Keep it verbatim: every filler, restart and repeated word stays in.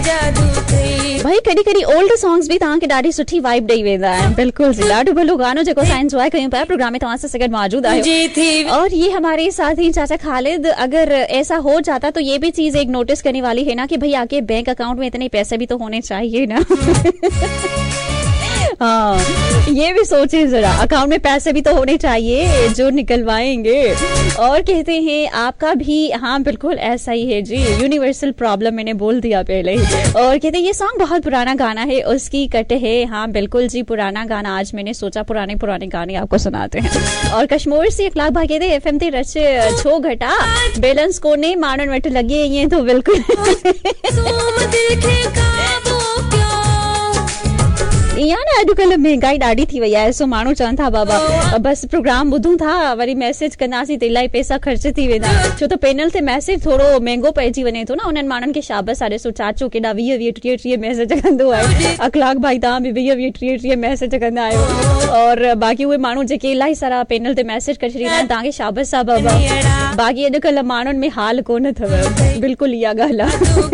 भाई कॾहिं कॾहिं ओल्ड सॉन्ग्स भी तव्हांखे ॾाढी सुठी वाइब ॾेई वेंदा आहिनि। बिल्कुल जी, ॾाढो भलो गानो जेको असां एंजॉय कयूं पिया। प्रोग्राम में तव्हां सां गॾु मौजूद आहे और ये हमारे साथी चाचा खालिद, अगर ऐसा हो जाता तो ये भी चीज एक नोटिस करने वाली है ना कि भाई आपके बैंक अकाउंट में इतने पैसे भी तो होने चाहिए ना। हाँ, ये भी सोचें जरा, अकाउंट में पैसे भी तो होने चाहिए जो निकलवाएंगे। और कहते हैं आपका भी, हाँ बिल्कुल ऐसा ही है जी, यूनिवर्सल प्रॉब्लम मैंने बोल दिया पहले ही। और कहते हैं ये सॉन्ग बहुत पुराना गाना है, उसकी कट है। हाँ बिल्कुल जी, पुराना गाना। आज मैंने सोचा पुराने पुराने गाने आपको सुनाते हैं। और कश्मीर से इखलाक भाई कहते एफ एम ते रच छो घटा बैलेंस कोने मानन वट लगे ये तो बिल्कुल यार अॼुकल्ह महंगाई ॾाढी थी वई आहे। सो माण्हू चवनि था बाबा बस प्रोग्राम ॿुधूं था, वरी मैसेज कंदासीं त इलाही पैसा ख़र्च थी वेंदा। छो त पैनल ते मैसेज थोरो महांगो पइजी वञे थो न, उन्हनि माण्हुनि खे शाबस आहे। ॾिसो चाचो केॾा वीह वीह टीह टीह मैसेज कंदो आहे। अखलाक भाई तव्हां बि वीह वीह टीह टीह मैसेज कंदा आहियो। और बाक़ी उहे माण्हू जेके इलाही सारा पैनल ते मैसेज करे छॾींदा आहिनि, तव्हांखे शाबस आहे बाबा। बाक़ी अॼुकल्ह माण्हुनि में हाल कोन अथव, बिल्कुलु इहा ॻाल्हि आहे।